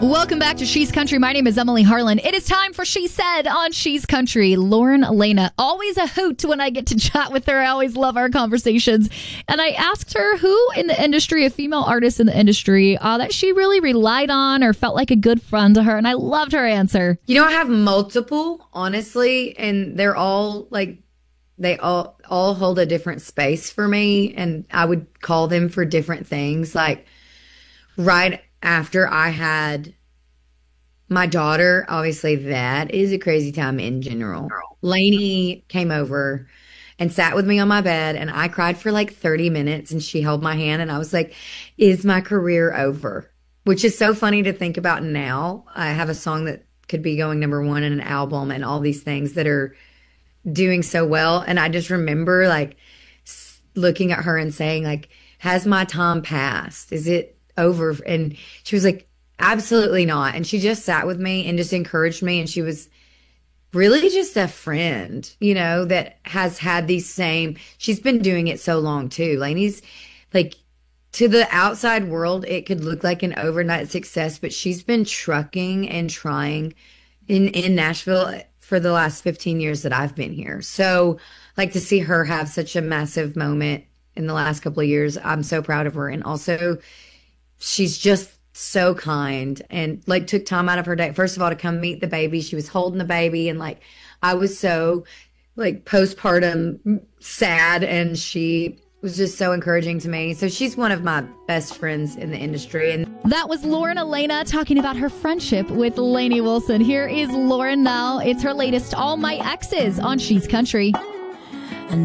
Welcome back to She's Country. My name is Emily Harlan. It is time for She Said on She's Country. Lauren Alaina, always a hoot when I get to chat with her. I always love our conversations. And I asked her who in the industry, a female artist in the industry, that she really relied on or felt like a good friend to her. And I loved her answer. You know, I have multiple, honestly, and they're all like, they all hold a different space for me. And I would call them for different things. Like right after I had my daughter, obviously that is a crazy time in general. Lainey came over and sat with me on my bed, and I cried for like 30 minutes, and she held my hand, and I was like, is my career over? Which is so funny to think about now. I have a song that could be going #1 in an album and all these things that are doing so well. And I just remember like looking at her and saying like, has my time passed? Is it over? And she was like, absolutely not. And she just sat with me and just encouraged me. And she was really just a friend, you know, that has had she's been doing it so long too. Lainey's like, to the outside world, it could look like an overnight success, but she's been trucking and trying in Nashville for the last 15 years that I've been here. So like to see her have such a massive moment in the last couple of years, I'm so proud of her. And also she's just so kind and like took time out of her day, first of all, to come meet the baby. She was holding the baby, and like I was so like postpartum sad, and she was just so encouraging to me. So she's one of my best friends in the industry. And that was Lauren Alaina talking about her friendship with Lainey Wilson. Here is Lauren now. It's her latest All My Exes on She's Country.